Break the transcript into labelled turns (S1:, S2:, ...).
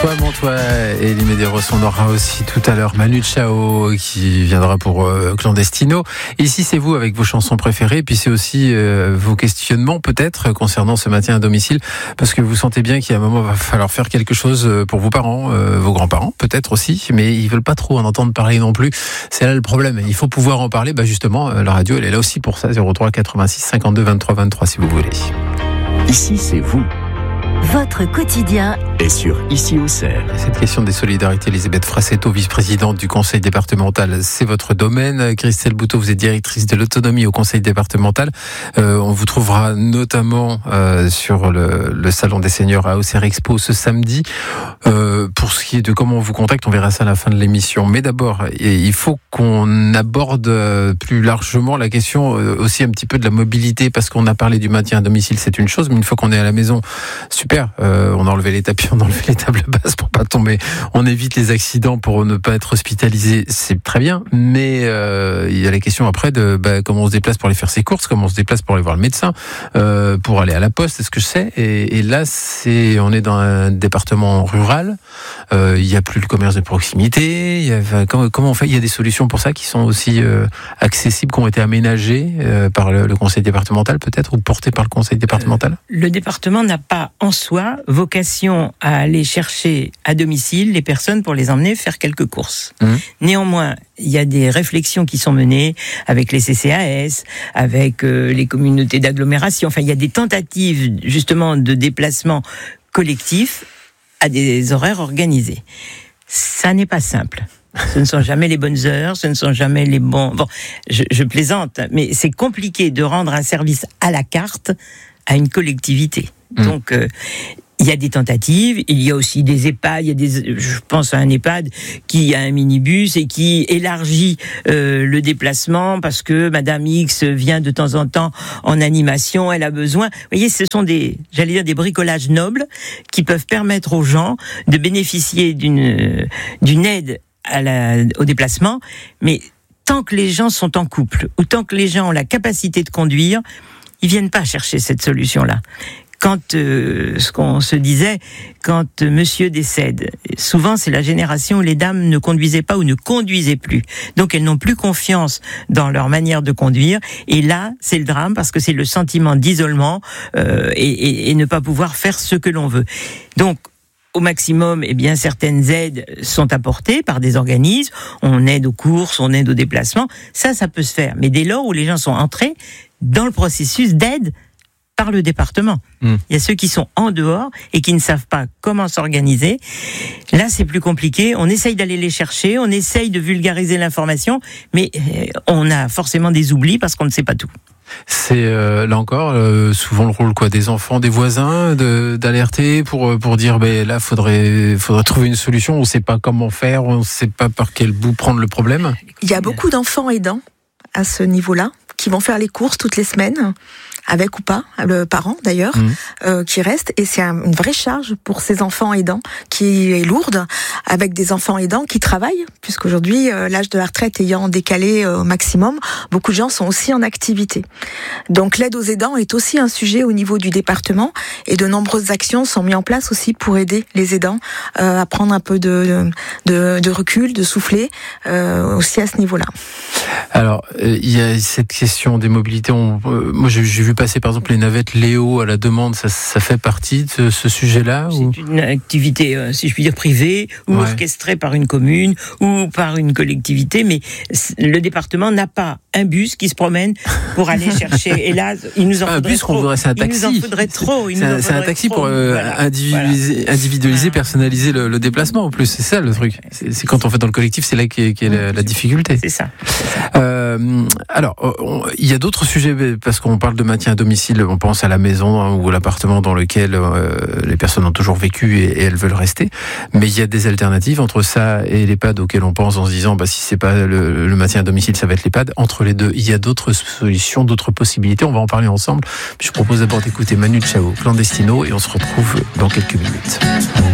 S1: Toi, mon toi, Elie Medeiros, on aura aussi tout à l'heure Manu Chao qui viendra pour Clandestino. Ici, c'est vous avec vos chansons préférées, puis c'est aussi vos questionnements peut-être concernant ce maintien à domicile, parce que vous sentez bien qu'il y a un moment, il va falloir faire quelque chose pour vos parents, vos grands-parents peut-être aussi, mais ils veulent pas trop en entendre parler non plus. C'est là le problème. Il faut pouvoir en parler. Justement, la radio, elle est là aussi pour ça. 03 86 52 23 23 si vous voulez.
S2: Ici, c'est vous.
S3: Votre quotidien
S2: est sur Ici Auxerre.
S1: Cette question des solidarités, Elisabeth Frassetto, vice-présidente du conseil départemental, c'est votre domaine. Christelle Bouteau, vous êtes directrice de l'autonomie au conseil départemental. On vous trouvera notamment sur le salon des seniors à Auxerre Expo ce samedi. Pour ce qui est de comment on vous contacte, on verra ça à la fin de l'émission. Mais d'abord, il faut qu'on aborde plus largement la question aussi un petit peu de la mobilité, parce qu'on a parlé du maintien à domicile, c'est une chose, mais une fois qu'on est à la maison, super, on a enlevé les tapis, on a enlevé les tables basses pour pas tomber, on évite les accidents pour ne pas être hospitalisé, c'est très bien, mais il y a la question après de comment on se déplace pour aller faire ses courses, comment on se déplace pour aller voir le médecin, pour aller à la poste, est-ce que je sais, et là on est dans un département rural, il n'y a plus le commerce de proximité, comment on fait, il y a des solutions pour ça qui sont aussi accessibles, qui ont été aménagées par le conseil départemental peut-être, ou portées par le conseil départemental.
S4: Le département n'a pas en soi vocation à aller chercher à domicile les personnes pour les emmener faire quelques courses. Néanmoins, il y a des réflexions qui sont menées avec les CCAS, avec les communautés d'agglomération. Enfin, il y a des tentatives justement de déplacement collectif à des horaires organisés. Ça n'est pas simple. Ce ne sont jamais les bonnes heures, ce ne sont jamais les bons... Bon, je plaisante, mais c'est compliqué de rendre un service à la carte à une collectivité. Donc, il y a des tentatives, il y a aussi des EHPAD, je pense à un EHPAD qui a un minibus et qui élargit le déplacement parce que Madame X vient de temps en temps en animation, elle a besoin. Vous voyez, ce sont des bricolages nobles qui peuvent permettre aux gens de bénéficier d'une aide au déplacement, mais tant que les gens sont en couple ou tant que les gens ont la capacité de conduire, ils viennent pas chercher cette solution-là. Quand ce qu'on se disait, quand monsieur décède, souvent c'est la génération où les dames ne conduisaient pas ou ne conduisaient plus. Donc elles n'ont plus confiance dans leur manière de conduire. Et là, c'est le drame parce que c'est le sentiment d'isolement et ne pas pouvoir faire ce que l'on veut. Donc au maximum, certaines aides sont apportées par des organismes. On aide aux courses, on aide aux déplacements. Ça peut se faire. Mais dès lors où les gens sont entrés dans le processus d'aide par le département. Il y a ceux qui sont en dehors et qui ne savent pas comment s'organiser. Là, c'est plus compliqué. On essaye d'aller les chercher, on essaye de vulgariser l'information, mais on a forcément des oublis parce qu'on ne sait pas tout.
S1: C'est là encore souvent le rôle des enfants, des voisins, d'alerter pour dire là faudrait trouver une solution. On ne sait pas comment faire, on ne sait pas par quel bout prendre le problème.
S5: Il y a beaucoup d'enfants aidants à ce niveau-là qui vont faire les courses toutes les semaines, avec ou pas, le parent d'ailleurs, qui reste, et c'est une vraie charge pour ces enfants aidants qui est lourde, avec des enfants aidants qui travaillent, puisqu'aujourd'hui, l'âge de la retraite ayant décalé au maximum, beaucoup de gens sont aussi en activité. Donc l'aide aux aidants est aussi un sujet au niveau du département, et de nombreuses actions sont mises en place aussi pour aider les aidants à prendre un peu de recul, de souffler, aussi à ce niveau-là.
S1: Alors, il y a cette question des mobilités. Moi, j'ai vu passer par exemple les navettes Léo à la demande. Ça fait partie de ce sujet-là.
S4: C'est une activité, si je puis dire, privée ou orchestrée par une commune ou par une collectivité. Mais le département n'a pas un bus qui se promène pour aller chercher. Et là, il nous en faudrait
S1: un bus
S4: trop.
S1: Qu'on voudrait, c'est un taxi.
S4: Il nous en faudrait trop.
S1: C'est un taxi pour individualiser, personnaliser le déplacement. En plus, c'est ça le truc. C'est quand on fait dans le collectif, c'est là qu'est la difficulté.
S4: C'est ça.
S1: Alors, il y a d'autres sujets, parce qu'on parle de maintien à domicile, on pense à la maison ou à l'appartement dans lequel les personnes ont toujours vécu et elles veulent rester, mais il y a des alternatives entre ça et l'EHPAD auquel on pense en se disant si c'est pas le maintien à domicile, ça va être l'EHPAD. Entre les deux, il y a d'autres solutions, d'autres possibilités, on va en parler ensemble. Je propose d'abord d'écouter Manu Chao, Clandestino, et on se retrouve dans quelques minutes.